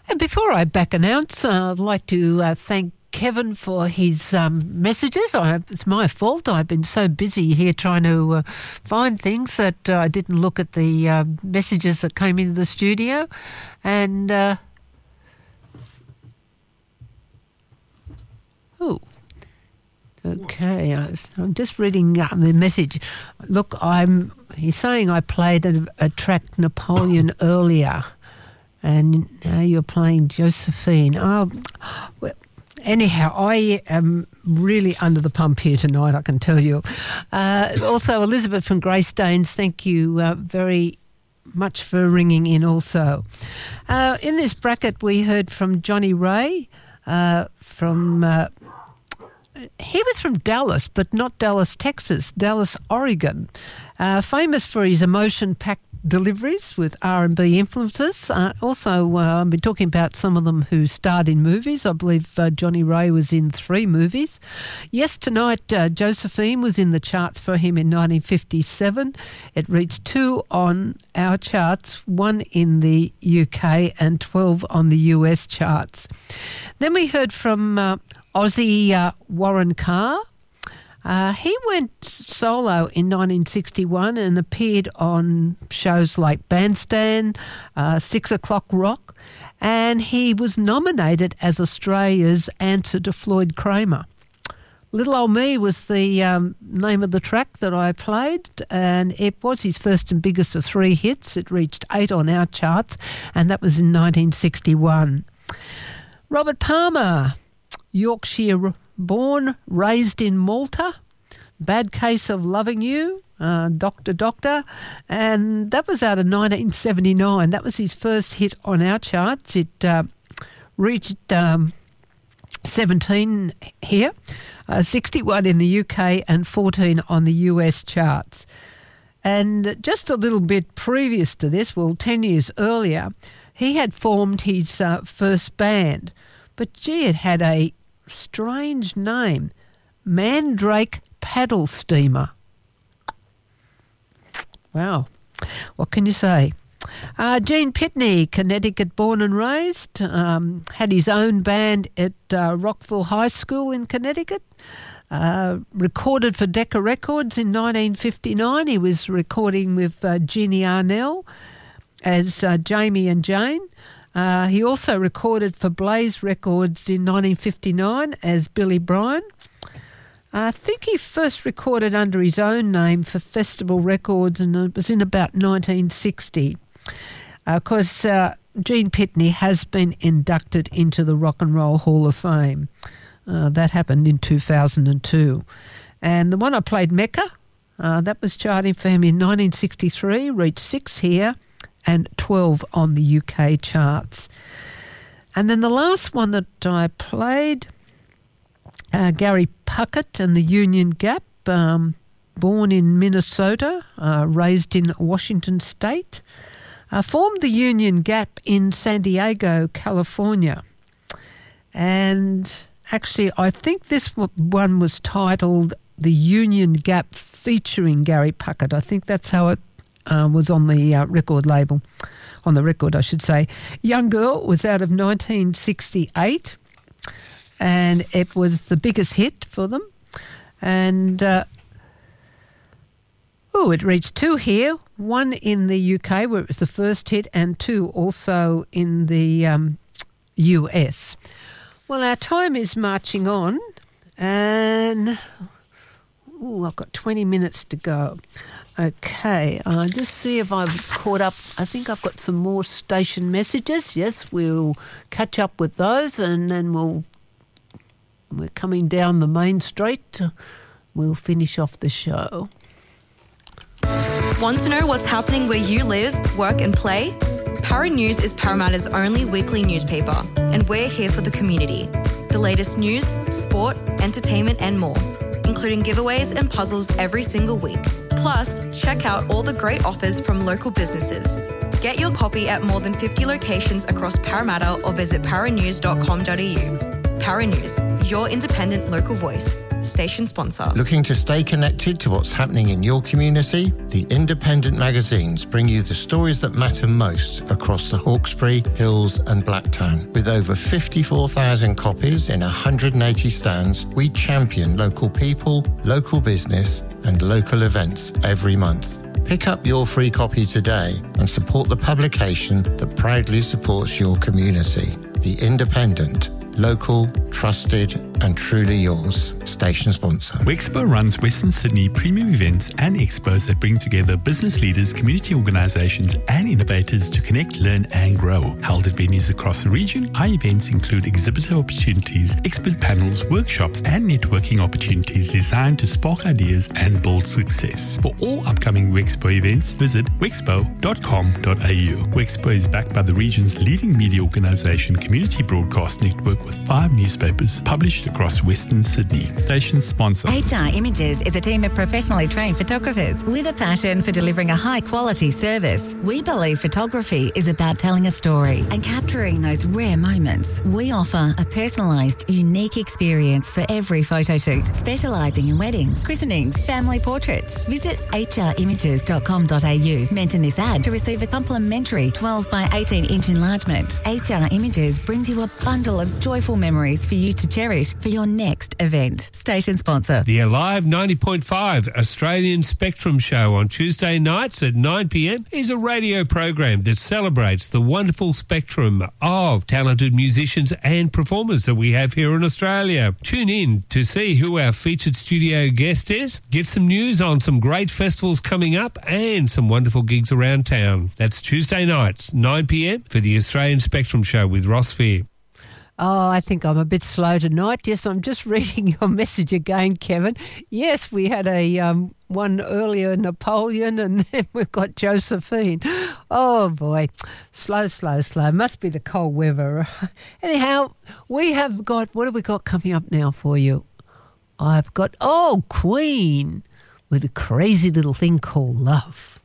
And before I back announce, I'd like to thank Kevin for his messages. It's my fault. I've been so busy here trying to find things that I didn't look at the messages that came into the studio. And, okay, I'm just reading the message. Look, he's saying I played a track Napoleon earlier, and now you're playing Josephine. Oh, well, anyhow, I am really under the pump here tonight, I can tell you. Also, Elizabeth from Greystanes, thank you very much for ringing in also. In this bracket, we heard from Johnny Ray he was from Dallas, but not Dallas, Texas, Dallas, Oregon. Famous for his emotion-packed deliveries with R&B influences. Also, I've been talking about some of them who starred in movies. I believe Johnny Ray was in 3 movies. Yes Tonight, Josephine was in the charts for him in 1957. It reached 2 on our charts, 1 in the UK and 12 on the US charts. Then we heard from Aussie Warren Carr. He went solo in 1961 and appeared on shows like Bandstand, 6 O'Clock Rock, and he was nominated as Australia's answer to Floyd Kramer. Little Old Me was the name of the track that I played, and it was his first and biggest of 3 hits. It reached 8 on our charts, and that was in 1961. Robert Palmer, Yorkshire born, raised in Malta, Bad Case of Loving You, Doctor, and that was out of 1979. That was his first hit on our charts. It reached 17 here, 61 in the UK and 14 on the US charts. And just a little bit previous to this, 10 years earlier, he had formed his first band. But gee, it had a strange name, Mandrake Paddle Steamer. Wow, what can you say? Gene Pitney, Connecticut born and raised, had his own band at Rockville High School in Connecticut, recorded for Decca Records in 1959. He was recording with Jeannie Arnell as Jamie and Jane. He also recorded for Blaze Records in 1959 as Billy Bryan. I think he first recorded under his own name for Festival Records, and it was in about 1960. Of course, Gene Pitney has been inducted into the Rock and Roll Hall of Fame. That happened in 2002. And the one I played, Mecca, that was charting for him in 1963, reached 6 here and 12 on the UK charts. And then the last one that I played, Gary Puckett and the Union Gap, born in Minnesota, raised in Washington State, formed the Union Gap in San Diego, California. And actually, I think this one was titled The Union Gap featuring Gary Puckett. I think that's how it was on the record label, on the record, I should say. Young Girl was out of 1968, and it was the biggest hit for them. And, it reached 2 here, 1 in the UK, where it was the first hit, and 2 also in the US. Well, our time is marching on, and I've got 20 minutes to go. Okay, I'll just see if I've caught up. I think I've got some more station messages. Yes, we'll catch up with those, and then we're coming down the main street. We'll finish off the show. Want to know what's happening where you live, work and play? Para News is Parramatta's only weekly newspaper, and we're here for the community. The latest news, sport, entertainment and more, including giveaways and puzzles every single week. Plus, check out all the great offers from local businesses. Get your copy at more than 50 locations across Parramatta or visit paranews.com.au. Para News, your independent local voice. Station sponsor. Looking to stay connected to what's happening in your community? The independent magazines bring you the stories that matter most across the Hawkesbury, Hills and Blacktown. With over 54,000 copies in 180 stands, we champion local people, local business and local events every month. Pick up your free copy today and support the publication that proudly supports your community. The Independent. Local, trusted and truly yours. Station sponsor. Wexpo runs Western Sydney premium events and expos that bring together business leaders, community organisations and innovators to connect, learn and grow. Held at venues across the region, our events include exhibitor opportunities, expert panels, workshops and networking opportunities designed to spark ideas and build success. For all upcoming Wexpo events, visit wexpo.com.au. Wexpo is backed by the region's leading media organisation, Community Broadcast Network, with 5 newspapers published across Western Sydney. Station sponsor. HR Images is a team of professionally trained photographers with a passion for delivering a high-quality service. We believe photography is about telling a story and capturing those rare moments. We offer a personalised, unique experience for every photo shoot, specialising in weddings, christenings, family portraits. Visit hrimages.com.au. Mention this ad to receive a complimentary 12 by 18-inch enlargement. HR Images brings you a bundle of joyful memories for you to cherish for your next event. Station sponsor. The Alive 90.5 Australian Spectrum Show on Tuesday nights at 9 p.m. is a radio program that celebrates the wonderful spectrum of talented musicians and performers that we have here in Australia. Tune in to see who our featured studio guest is, get some news on some great festivals coming up and some wonderful gigs around town. That's Tuesday nights, 9 p.m. for the Australian Spectrum Show with Ross Fear. Oh, I think I'm a bit slow tonight. Yes, I'm just reading your message again, Kevin. Yes, we had a one earlier, Napoleon, and then we've got Josephine. Oh, boy. Slow. Must be the cold weather. Anyhow, we have got, what have we got coming up now for you? I've got, Queen with a crazy little thing called Love.